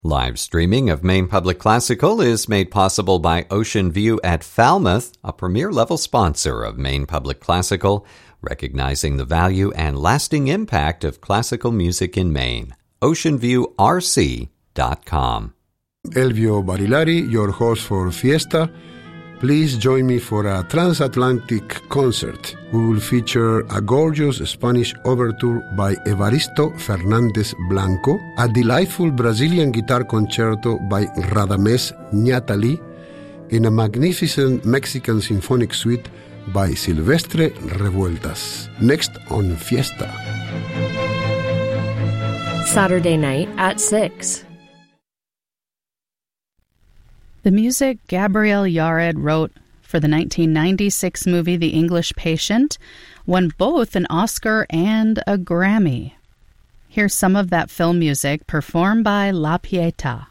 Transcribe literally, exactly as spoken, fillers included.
Live streaming of Maine Public Classical is made possible by Ocean View at Falmouth, a premier-level sponsor of Maine Public Classical, recognizing the value and lasting impact of classical music in Maine. ocean view r c dot com. Elvio Barilari, your host for Fiesta. Please join me for a transatlantic concert. We will feature a gorgeous Spanish overture by Evaristo Fernández Blanco, a delightful Brazilian guitar concerto by Radamés Ñatali, and a magnificent Mexican symphonic suite by Silvestre Revueltas. Next on Fiesta. Saturday night at six. The music Gabriel Yared wrote for the nineteen ninety-six movie The English Patient won both an Oscar and a Grammy. Here's some of that film music performed by La Pietà.